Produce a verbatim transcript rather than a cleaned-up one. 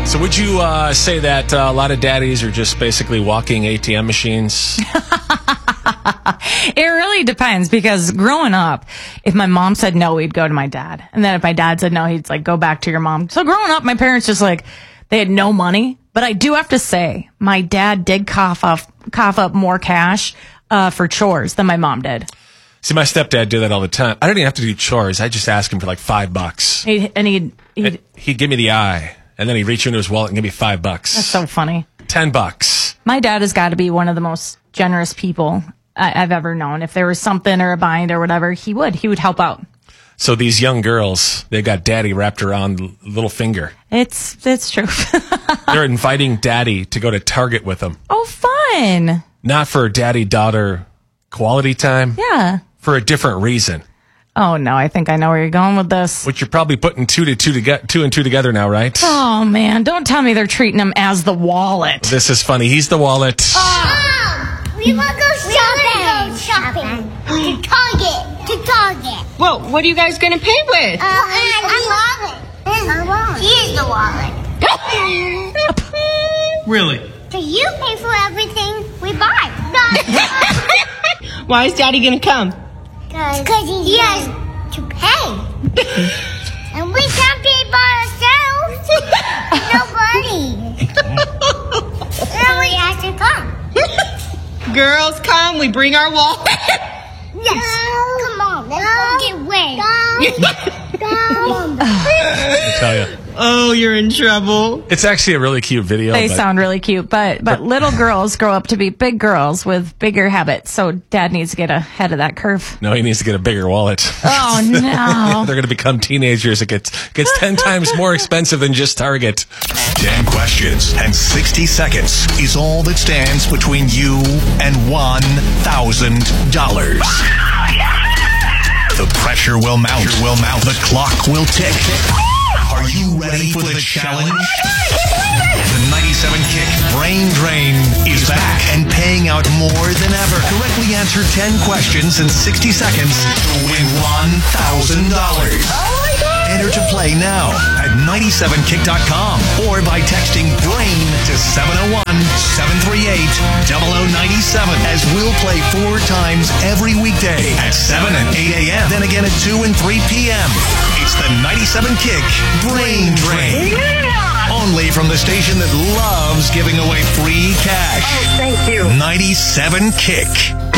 So would you uh, say that uh, a lot of daddies are just basically walking A T M machines? It really depends, because growing up, if my mom said no, we'd go to my dad. And then if my dad said no, he'd like, go back to your mom. So growing up, my parents just like, they had no money. But I do have to say, my dad did cough up, cough up more cash uh, for chores than my mom did. See, my stepdad did that all the time. I didn't even have to do chores. I just asked him for like five bucks. He, and he'd, he'd, And he'd give me the eye, and then he'd reach into his wallet and give me five bucks. That's so funny. Ten bucks. My dad has got to be one of the most generous people I, I've ever known. If there was something or a bind or whatever, he would. He would help out. So these young girls, they got daddy wrapped around the little finger. It's it's true. They're inviting daddy to go to Target with them. Oh, fun. Not for daddy-daughter quality time. Yeah. For a different reason. Oh, no, I think I know where you're going with this. Which you're probably putting two to two to get two and two together now, right? Oh, man, don't tell me they're treating him as the wallet. This is funny. He's the wallet. Oh, we want to go shopping. Go shopping. To Target. To Target. Well, what are you guys going to pay with? Uh, I wallet. Our wallet. He is the wallet. Really? So you pay for everything we buy. Why is Daddy going to come? Because he has to pay. And we can't pay by ourselves. Nobody. So we have to come. Girls, come. We bring our wallet. Yes. Come on. Let's go get wet. Go. Go. I tell you. Oh, you're in trouble. It's actually a really cute video. They but sound really cute, but but little girls grow up to be big girls with bigger habits. So Dad needs to get ahead of that curve. No, he needs to get a bigger wallet. Oh, no. They're going to become teenagers. It gets gets ten times more expensive than just Target. Ten questions and sixty seconds is all that stands between you and one thousand dollars. The pressure will mount. Will mount. The clock will tick. Are you ready for the challenge? The ninety-seven Kick Brain Drain is back and paying out more than ever. Correctly answer ten questions in sixty seconds to win one thousand dollars. Enter to play now at ninety-seven kick dot com or by texting BRAIN to seven oh one, seven three eight, zero zero nine seven, as we'll play four times every weekday at seven and eight a.m. Then again at two and three p.m. It's the ninety-seven Kick Brain Drain. Only from the station that loves giving away free cash. Thank you. ninety-seven Kick.